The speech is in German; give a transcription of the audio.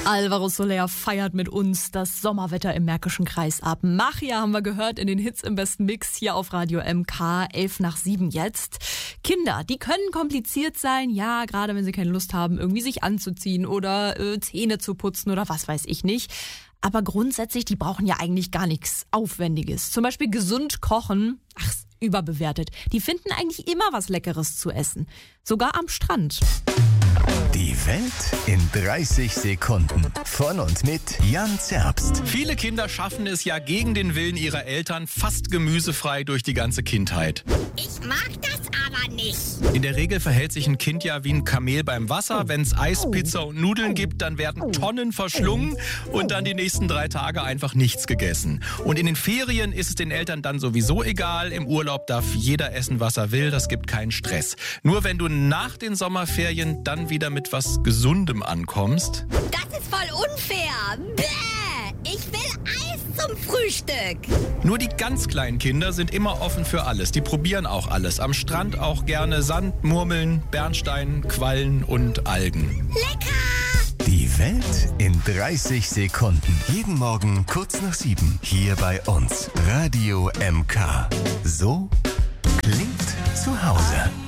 Alvaro Soler feiert mit uns das Sommerwetter im Märkischen Kreis ab. Machia haben wir gehört in den Hits im besten Mix hier auf Radio MK, 6:11 jetzt. Kinder, die können kompliziert sein, ja, gerade wenn sie keine Lust haben, irgendwie sich anzuziehen oder Zähne zu putzen oder was weiß ich nicht. Aber grundsätzlich, die brauchen ja eigentlich gar nichts Aufwendiges. Zum Beispiel gesund kochen, überbewertet. Die finden eigentlich immer was Leckeres zu essen. Sogar am Strand. Die Welt in 30 Sekunden. Von und mit Jan Zerbst. Viele Kinder schaffen es ja gegen den Willen ihrer Eltern fast gemüsefrei durch die ganze Kindheit. Ich mag das aber nicht. In der Regel verhält sich ein Kind ja wie ein Kamel beim Wasser. Wenn es Eis, Pizza und Nudeln gibt, dann werden Tonnen verschlungen und dann die nächsten 3 Tage einfach nichts gegessen. Und in den Ferien ist es den Eltern dann sowieso egal. Im Urlaub darf jeder essen, was er will. Das gibt keinen Stress. Nur wenn du nach den Sommerferien dann wieder mit was Gesundem ankommst. Das ist voll unfair. Bäh! Ich will Eis zum Frühstück. Nur die ganz kleinen Kinder sind immer offen für alles. Die probieren auch alles. Am Strand auch gerne Sand, Murmeln, Bernstein, Quallen und Algen. Lecker! Die Welt in 30 Sekunden. Jeden Morgen kurz nach 7. Hier bei uns. Radio MK. So klingt zu Hause.